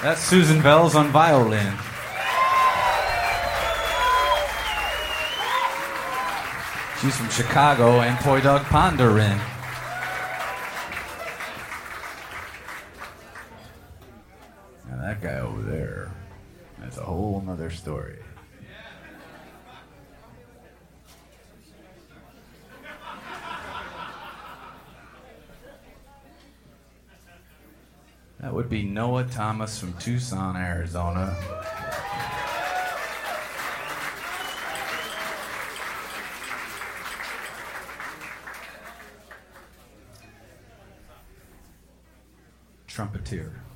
That's Susan Bells on violin. She's from Chicago and Toy Dog Ponderin. Now that guy over there, that's a whole nother story. That would be Noah Thomas from Tucson, Arizona. Trumpeter.